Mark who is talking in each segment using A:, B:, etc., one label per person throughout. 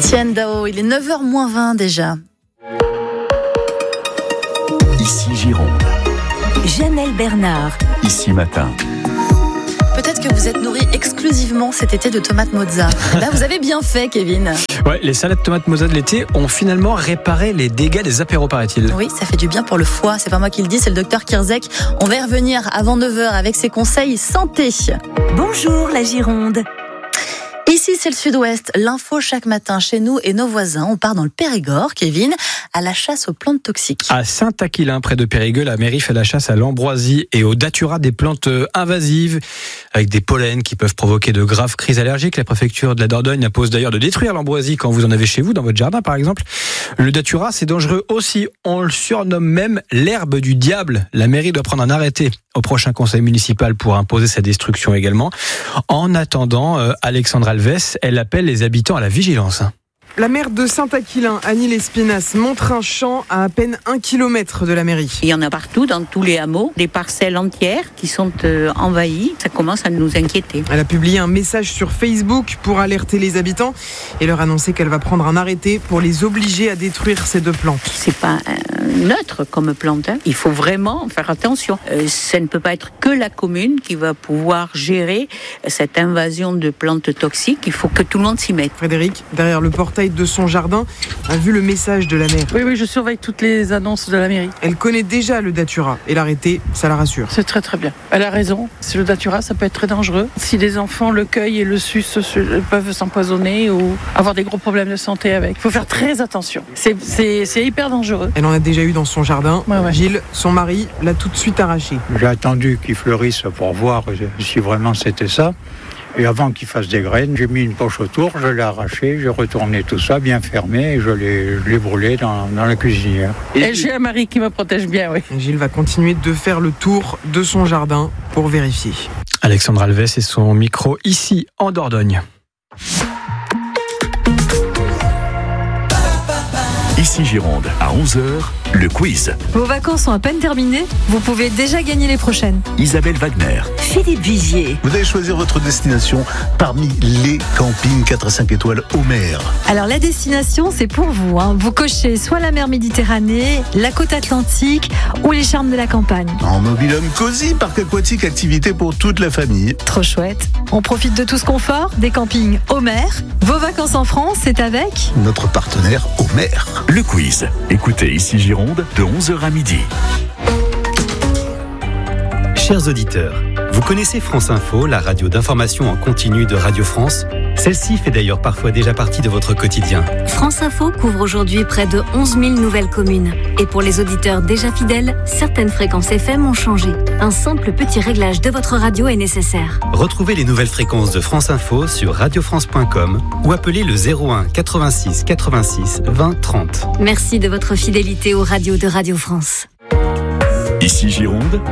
A: Tienne Dao, il est 9h-20 déjà.
B: Ici Gironde.
C: Janelle Bernard.
B: Ici Matin.
A: Peut-être que vous êtes nourri exclusivement cet été de tomates mozza. Là, vous avez bien fait, Kevin.
D: Ouais, les salades tomates mozza de l'été ont finalement réparé les dégâts des apéros, paraît-il.
A: Oui, ça fait du bien pour le foie. C'est pas moi qui le dis, c'est le docteur Kirzek. On va y revenir avant 9h avec ses conseils santé.
C: Bonjour la Gironde.
A: Ici, c'est le Sud-Ouest. L'info chaque matin chez nous et nos voisins. On part dans le Périgord, Kevin, à la chasse aux plantes toxiques.
D: À Saint-Aquilin, près de Périgueux, la mairie fait la chasse à l'ambroisie et au datura, des plantes invasives avec des pollens qui peuvent provoquer de graves crises allergiques. La préfecture de la Dordogne impose d'ailleurs de détruire l'ambroisie quand vous en avez chez vous, dans votre jardin par exemple. Le datura, c'est dangereux aussi. On le surnomme même l'herbe du diable. La mairie doit prendre un arrêté au prochain conseil municipal pour imposer sa destruction également. En attendant, Alexandre Alves, elle appelle les habitants à la vigilance.
E: La maire de Saint-Aquilin, Annie Lespinasse, montre un champ à peine 1 kilomètre de la mairie.
F: Il y en a partout, dans tous les hameaux, des parcelles entières qui sont envahies. Ça commence à nous inquiéter.
E: Elle a publié un message sur Facebook pour alerter les habitants et leur annoncer qu'elle va prendre un arrêté pour les obliger à détruire ces 2 plantes.
F: C'est pas neutre comme plante. Il faut vraiment faire attention. Ça ne peut pas être que la commune qui va pouvoir gérer cette invasion de plantes toxiques. Il faut que tout le monde s'y mette.
E: Frédéric, derrière le portail de son jardin, a vu le message de la maire.
G: Oui, je surveille toutes les annonces de la mairie.
E: Elle connaît déjà le datura et l'arrêter, ça la rassure.
G: C'est très très bien. Elle a raison. C'est le datura, ça peut être très dangereux. Si les enfants le cueillent et le sucent, peuvent s'empoisonner ou avoir des gros problèmes de santé avec. Il faut faire très attention. C'est hyper dangereux.
E: Elle en a déjà eu dans son jardin.
G: Ouais.
E: Gilles, son mari, l'a tout de suite arraché.
H: J'ai attendu qu'il fleurisse pour voir si vraiment c'était ça. Et avant qu'il fasse des graines, j'ai mis une poche autour, je l'ai arraché, j'ai retourné tout ça bien fermé et je l'ai brûlé dans la cuisinière.
G: Et j'ai un mari qui me protège bien, oui.
E: Gilles va continuer de faire le tour de son jardin pour vérifier.
D: Alexandre Alves et son micro ici en Dordogne.
B: Ici Gironde, à 11h, le quiz.
I: Vos vacances sont à peine terminées, vous pouvez déjà gagner les prochaines.
B: Isabelle Wagner.
C: Philippe Vigier.
J: Vous allez choisir votre destination parmi les campings 4 à 5 étoiles au mer.
I: Alors la destination, c'est pour vous. Vous cochez soit la mer Méditerranée, la côte Atlantique ou les charmes de la campagne.
J: En mobil-home cosy, parc aquatique, activité pour toute la famille.
I: Trop chouette. On profite de tout ce confort, des campings au mer. Vos vacances en France, c'est avec
J: notre partenaire au mer.
B: Le quiz. Écoutez Ici Gironde de 11h à midi.
K: Chers auditeurs, vous connaissez France Info, la radio d'information en continu de Radio France ? Celle-ci fait d'ailleurs parfois déjà partie de votre quotidien.
L: France Info couvre aujourd'hui près de 11 000 nouvelles communes. Et pour les auditeurs déjà fidèles, certaines fréquences FM ont changé. Un simple petit réglage de votre radio est nécessaire.
K: Retrouvez les nouvelles fréquences de France Info sur radiofrance.com ou appelez le 01 86 86 20 30.
L: Merci de votre fidélité aux radios de Radio France.
B: Ici Gironde.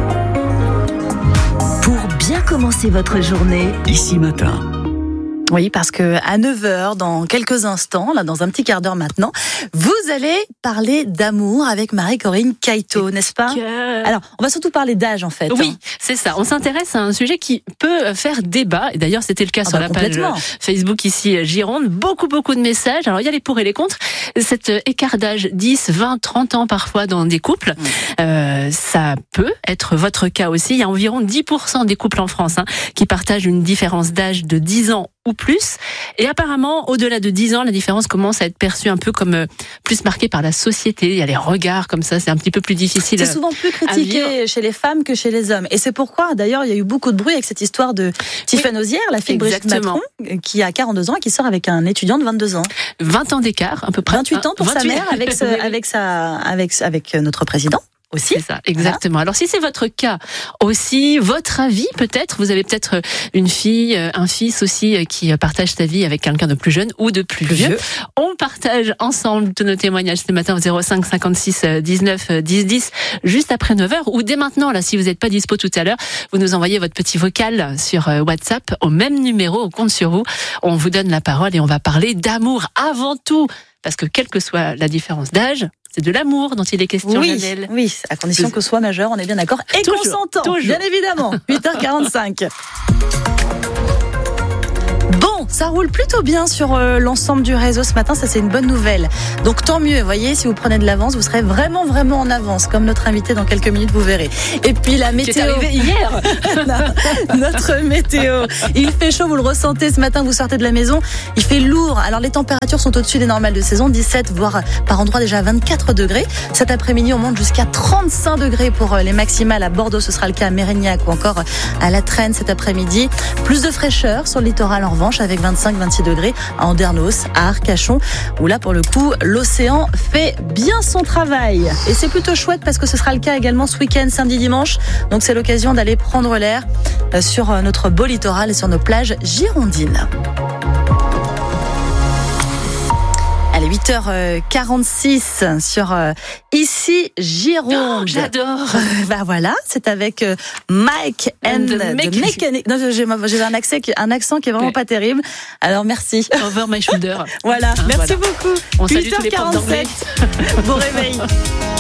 C: Pour bien commencer votre journée,
B: Ici Matin.
A: Oui, parce que à 9h, dans quelques instants, là, dans un petit quart d'heure maintenant, vous allez parler d'amour avec Marie-Corinne Cailleteau, n'est-ce pas ? Alors, on va surtout parler d'âge, en fait.
M: Oui, c'est ça. On s'intéresse à un sujet qui peut faire débat. Et d'ailleurs, c'était le cas sur la page Facebook ici Gironde. Beaucoup de messages. Alors, il y a les pour et les contre. Cet écart d'âge, 10, 20, 30 ans parfois dans des couples, ça peut être votre cas aussi. Il y a environ 10% des couples en France qui partagent une différence d'âge de 10 ans ou plus. Et apparemment, au-delà de 10 ans, la différence commence à être perçue un peu comme plus marquée par la société. Il y a les regards comme ça, c'est un petit peu plus difficile.
A: C'est souvent plus critiqué chez les femmes que chez les hommes. Et c'est pourquoi, d'ailleurs, il y a eu beaucoup de bruit avec cette histoire de Tiffany Ozière, la fille de Brigitte Macron, qui a 42 ans et qui sort avec un étudiant de 22 ans.
M: 20 ans d'écart, à peu près.
A: 28 ans pour 28. Sa mère, avec notre président. Aussi.
M: C'est ça, exactement. Alors si c'est votre cas aussi, votre avis peut-être, vous avez peut-être une fille, un fils aussi qui partage sa vie avec quelqu'un de plus jeune ou de plus vieux. On partage ensemble tous nos témoignages ce matin au 05 56 19 10 10 juste après 9h ou dès maintenant là si vous n'êtes pas dispo tout à l'heure, vous nous envoyez votre petit vocal sur WhatsApp au même numéro, on compte sur vous. On vous donne la parole et on va parler d'amour avant tout parce que quelle que soit la différence d'âge, c'est de l'amour dont il est question, Janelle.
A: Oui, à condition que soit majeur, on est bien d'accord. Et consentant, bien évidemment. 8h45. Bon, ça roule plutôt bien sur l'ensemble du réseau ce matin, ça c'est une bonne nouvelle. Donc tant mieux, vous voyez, si vous prenez de l'avance, vous serez vraiment en avance, comme notre invité dans quelques minutes, vous verrez. Et puis la météo.
M: Qui est arrivé hier.
A: Notre météo. Il fait chaud, vous le ressentez ce matin, vous sortez de la maison, il fait lourd. Alors les températures sont au-dessus des normales de saison, 17 voire par endroit déjà 24 degrés. Cet après-midi, on monte jusqu'à 35 degrés pour les maximales à Bordeaux, ce sera le cas à Mérignac ou encore à La Traîne cet après-midi. Plus de fraîcheur sur le littoral en revanche avec 25-26 degrés à Andernos, à Arcachon, où là pour le coup l'océan fait bien son travail. Et c'est plutôt chouette parce que ce sera le cas également ce week-end, samedi, dimanche. Donc c'est l'occasion d'aller prendre l'air sur notre beau littoral et sur nos plages girondines. Allez, 8h46 sur Ici Gironde.
M: Oh, j'adore.
A: Bah voilà, c'est avec Mike and the Mechanic. Non, j'ai un accent qui est vraiment pas terrible. Alors merci.
M: Over my shoulder.
A: Voilà, merci beaucoup.
M: On salue tous les profs d'anglais.
A: Bon réveil.